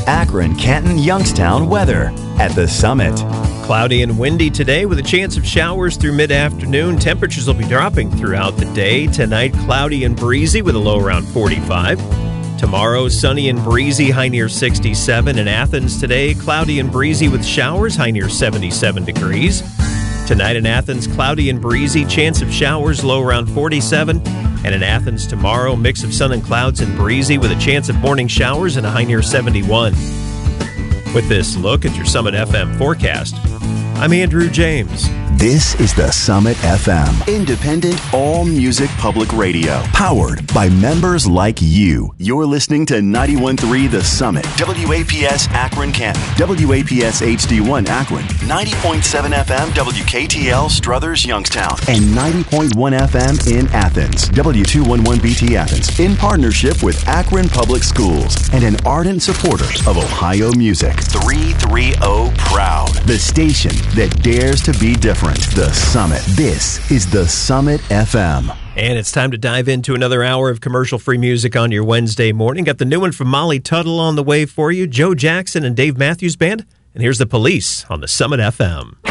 Akron, Canton, Youngstown weather at the Summit. Cloudy and windy today with a chance of showers through mid-afternoon. Temperatures will be dropping throughout the day. Tonight, cloudy and breezy with a low around 45. Tomorrow, sunny and breezy, high near 67. In Athens today, cloudy and breezy with showers, high near 77 degrees. Tonight in Athens, cloudy and breezy, chance of showers, low around 47. And in Athens tomorrow, mix of sun and clouds and breezy with a chance of morning showers and a high near 71. With this look at your Summit FM forecast, I'm Andrew James. This is the Summit FM, independent all-music public radio, powered by members like you. You're listening to 91.3 The Summit, WAPS Akron Canton, WAPS HD1 Akron, 90.7 FM WKTL Struthers Youngstown, and 90.1 FM in Athens, W211BT Athens, in partnership with Akron Public Schools and an ardent supporter of Ohio music. 330 Proud, the station that dares to be different. The Summit. This is the Summit FM. And it's time to dive into another hour of commercial-free music on your Wednesday morning. Got the new one from Molly Tuttle on the way for you, Joe Jackson and Dave Matthews Band. And here's The Police on the Summit FM.